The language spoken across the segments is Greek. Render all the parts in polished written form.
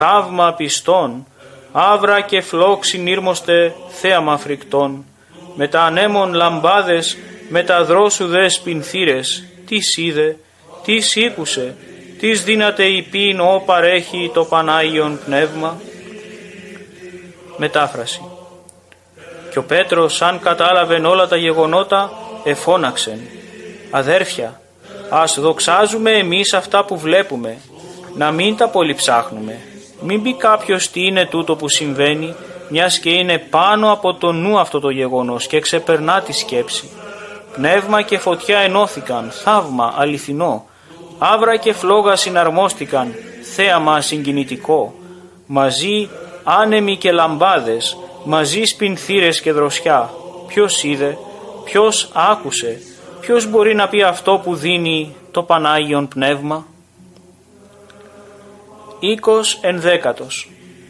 θαύμα πιστών, άβρα και φλόξ συνήρμοστε θέαμα φρικτών, με τα ανέμων λαμπάδες, με τα δρόσουδες πινθύρες, τις είδε, τις ήκουσε, τις δύναται υπήν ο παρέχει το Πανάγιον Πνεύμα. Μετάφραση. Και ο Πέτρος, σαν κατάλαβεν όλα τα γεγονότα, εφώναξεν: «Αδέρφια, ας δοξάζουμε εμείς αυτά που βλέπουμε, να μην τα πολύ ψάχνουμε. Μην πει κάποιος τι είναι τούτο που συμβαίνει, μιας και είναι πάνω από το νου αυτό το γεγονός και ξεπερνά τη σκέψη. Πνεύμα και φωτιά ενώθηκαν, θαύμα αληθινό. Άβρα και φλόγα συναρμόστηκαν, θέαμα συγκινητικό. Μαζί άνεμοι και λαμπάδες, μαζί σπινθύρες και δροσιά. Ποιος είδε, ποιος άκουσε, ποιος μπορεί να πει αυτό που δίνει το Πανάγιον Πνεύμα?» Οίκος ενδέκατος.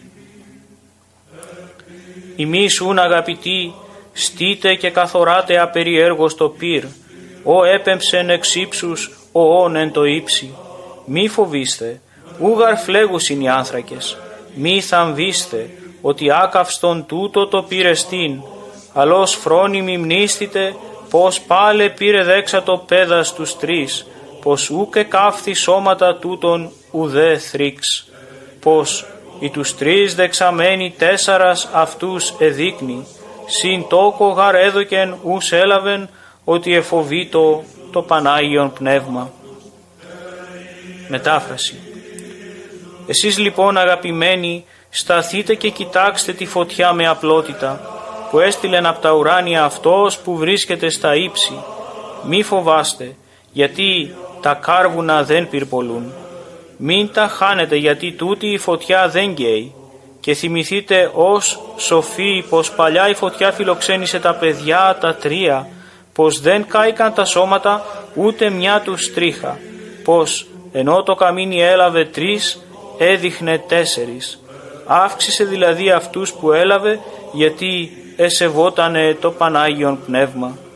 Ημείς ούν αγαπητοί, στείτε και καθοράτε απεριέργως το πυρ, ο έπεμψεν εξ ύψους, ο όν εν το ύψη. Μη φοβήστε, ούγαρ φλέγουσιν οι άνθρακες, μη θαμβήστε, ότι άκαυστον τούτο το πυρεστήν, αλλώς φρόνιμοι μνήστητε, πως πάλε πήρε δέξατο πέδας τους τρεις, πως ούκε καύθη σώματα τούτων ουδέ θρύξ, πως οι τους τρεις δεξαμένοι τέσσαρας αυτούς εδείκνει, συν τόκο γαρ έδωκεν ους έλαβεν, ότι εφοβήτω το Πανάγιον Πνεύμα. Μετάφραση. Εσείς λοιπόν αγαπημένοι, σταθείτε και κοιτάξτε τη φωτιά με απλότητα, που έστειλεν από τα ουράνια αυτός που βρίσκεται στα ύψη. Μη φοβάστε, γιατί τα κάρβουνα δεν πυρπολούν. Μην τα χάνετε, γιατί τούτη η φωτιά δεν καίει. Και θυμηθείτε ως σοφοί πως παλιά η φωτιά φιλοξένησε τα παιδιά τα τρία, πως δεν κάηκαν τα σώματα ούτε μια τους τρίχα, πως ενώ το καμίνι έλαβε 3, έδειχνε 4. Αύξησε δηλαδή αυτούς που έλαβε, γιατί εσεβότανε το Πανάγιον Πνεύμα.